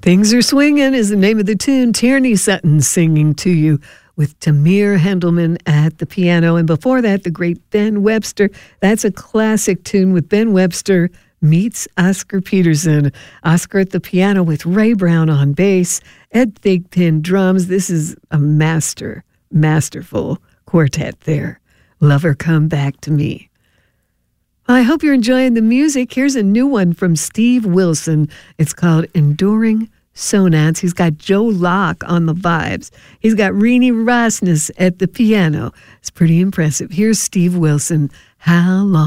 Things Are Swinging is the name of the tune. Tierney Sutton singing to you with Tamir Hendelman at the piano. And before that, the great Ben Webster. That's a classic tune with Ben Webster meets Oscar Peterson. Oscar at the piano with Ray Brown on bass, Ed Thigpen drums. This is a masterful quartet there. Lover Come Back to Me. I hope you're enjoying the music. Here's a new one from Steve Wilson. It's called Enduring Sonats. He's got Joe Locke on the vibes. He's got Renee Rosnes at the piano. It's pretty impressive. Here's Steve Wilson. How long?